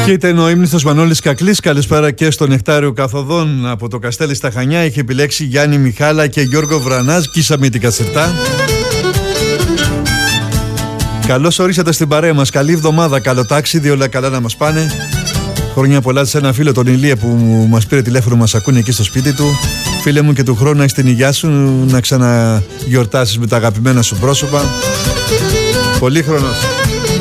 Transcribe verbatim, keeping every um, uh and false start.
Και ήταν ο ύμνηστος Μανώλης Κακλής. Καλησπέρα και στο Νεκτάριο Καθοδόν από το Καστέλι στα Χανιά. Είχε επιλέξει Γιάννη Μιχάλα και Γιώργο Βρανάζ. Κίσαμε την κασετά. Καλώς ορίσατε στην παρέα μας. Καλή εβδομάδα, καλό ταξίδι, όλα καλά να μας πάνε. Χρόνια πολλά σε ένα φίλο, τον Ηλία, που μας πήρε τηλέφωνο, μας ακούνε εκεί στο σπίτι του. Φίλε μου, και του χρόνου να έχεις την υγειά σου, να ξαναγιορτάσεις με τα αγαπημένα σου πρόσωπα. Πολύ χρόνος.